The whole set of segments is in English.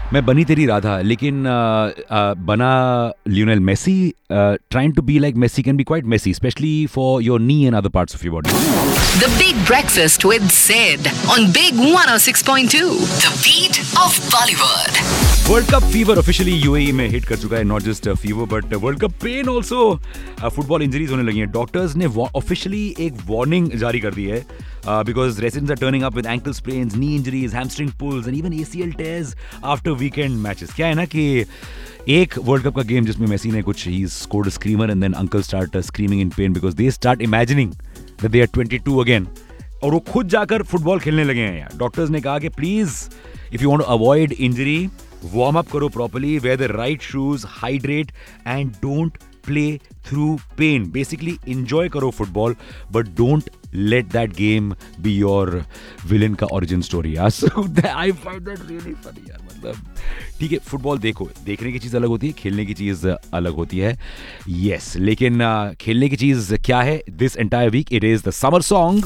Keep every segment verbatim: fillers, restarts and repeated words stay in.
मैं बनी तेरी राधा, लेकिन uh, uh, बना Lionel Messi. uh, trying to be like Messi can be quite messy, especially for your knee and other parts of your body. The Big Breakfast with Sid on Big one oh six point two, the beat of Bollywood. World cup fever officially UAE में hit कर चुका है. Not just fever but world cup pen also. Football injuries होने लगी हैं. Doctors ने officially एक warning जारी कर दी है because residents are turning up with ankle sprains, knee injuries, hamstring pools and even ACL tears after weekend matches. क्या है ना कि एक वर्ल्ड कप का गेम जिसमें मेसी ने कुछ he scored a screamer and then uncle start screaming in pain because they start imagining that they are twenty two again. और वो खुद जाकर फुटबॉल खेलने लगे हैं यार. डॉक्टर्स ने कहा कि please if you want to avoid injury, warm up करो properly, wear the right shoes, hydrate and don't play through pain. Basically enjoy करो football but don't let that game be your villain का origin story. So I find that really funny यार. मतलब ठीक है, football देखो, देखने की चीज अलग होती है, खेलने की चीज अलग होती है. yes, लेकिन uh, खेलने की चीज क्या है? This entire week it is the summer song.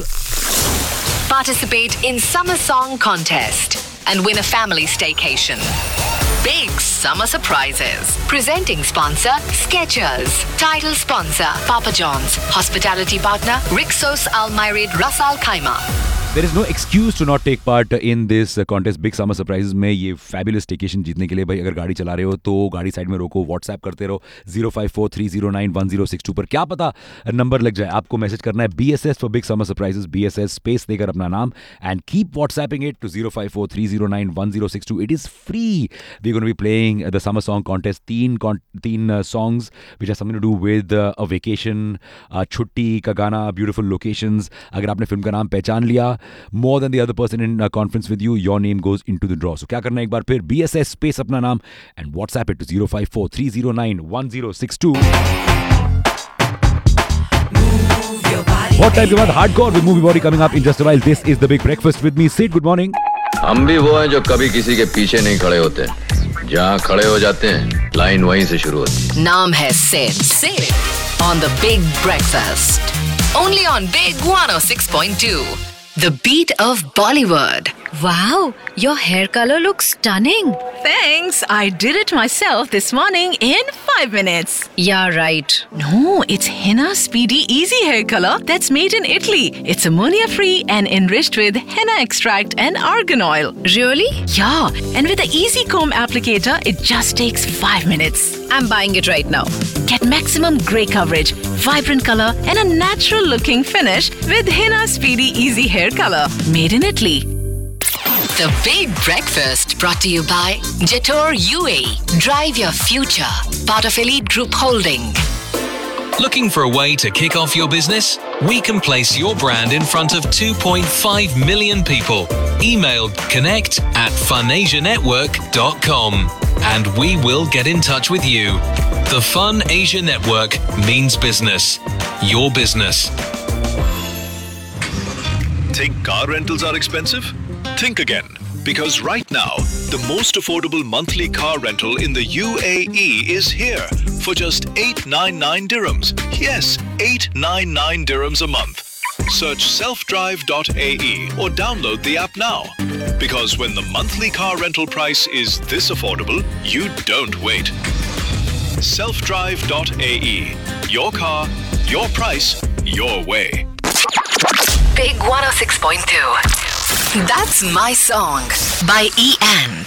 Participate in Summer Song Contest and win a family staycation. Big summer surprises. Presenting sponsor Skechers. Title sponsor Papa John's. Hospitality partner Rixos Almyrid Ras Al Khaimah. There is no excuse to not take part in this contest. Big Summer Surprises में ये fabulous staycation जीतने के लिए भाई अगर गाड़ी चला रहे हो तो गाड़ी साइड में रोको, व्हाट्सएप करते रहो zero five four three zero nine one zero six two पर. क्या पता नंबर लग जाए. आपको मैसेज करना है B S S for Big Summer Surprises, B S S space देकर अपना नाम and keep WhatsApping it to zero five four three zero nine one zero six two. It is free. We're going to be playing the Summer Song Contest. तीन तीन uh, songs which have something to do with uh, a vacation, uh, छुट्टी का गाना, beautiful locations. अगर आपने film का नाम पहचान लिया more than the other person in a conference with you, your name goes into the draw. So क्या करना है एक बार फिर B S S space अपना नाम and WhatsApp it to zero five four three zero nine one zero six two. What time के बाद hardcore with movie body coming up in just a while. This is the Big Breakfast with me, Sid. Good morning. हम भी वो हैं जो कभी किसी के पीछे नहीं खड़े होते. जहाँ खड़े हो जाते हैं लाइन वहीं से शुरू होती है. नाम है Sid. Sid on the Big Breakfast. Only on Big one oh six point two. The beat of Bollywood. Wow, your hair color looks stunning. Thanks. I did it myself this morning in five minutes. Yeah, right. No, it's Henna Speedy Easy Hair Color that's made in Italy. It's ammonia free and enriched with henna extract and argan oil. Really? Yeah, and with the Easy Comb applicator, it just takes five minutes. I'm buying it right now. Get maximum gray coverage, vibrant color, and a natural looking finish with Henna Speedy Easy Hair Color. Made in Italy. The Big Breakfast brought to you by Jetor U A E. Drive your future. Part of Elite Group Holding. Looking for a way to kick off your business? We can place your brand in front of two point five million people. Email connect at funasianetwork dot com and we will get in touch with you. The Fun Asia Network means business. Your business. Think car rentals are expensive? Think again. Because right now, the most affordable monthly car rental in the U A E is here for just eight hundred ninety-nine dirhams. Yes, eight hundred ninety-nine dirhams a month. Search self drive dot A E or download the app now. Because when the monthly car rental price is this affordable, you don't wait. self drive dot A E. Your car, your price, your way. Big one oh six point two. That's My Song by E N.